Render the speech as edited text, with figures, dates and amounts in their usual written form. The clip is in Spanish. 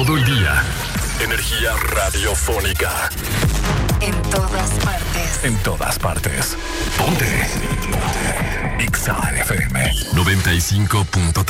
todo el día. Energía radiofónica. En todas partes. En todas partes. Ponte. Exa FM 95.3.